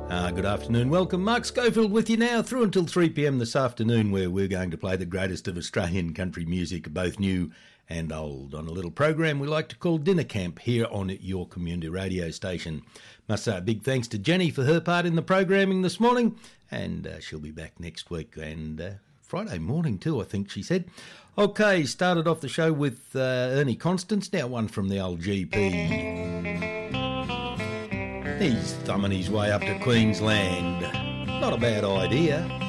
Good afternoon. Welcome. Mark Schofield with you now through until 3 p.m. this afternoon, where we're going to play the greatest of Australian country music, both new and old, on a little program we like to call Dinner Camp here on your community radio station. Must say a big thanks to Jenny for her part in the programming this morning, and she'll be back next week and Friday morning too, I think she said. Okay, started off the show with Ernie Constance, now one from the old GP. He's thumbing his way up to Queensland. Not a bad idea.